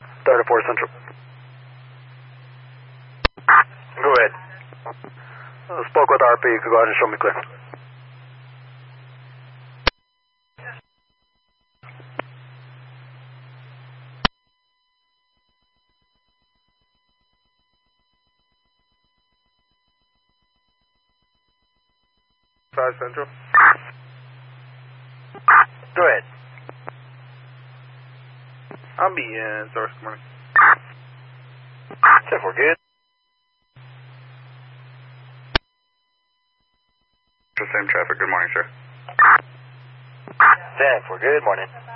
34 Central. Go ahead. Spoke with RP. You can go ahead and show me clear. Central. Go ahead. I'll be in Source. Good morning. 10-4, good. Same traffic. Good morning, sir. 10-4, good morning.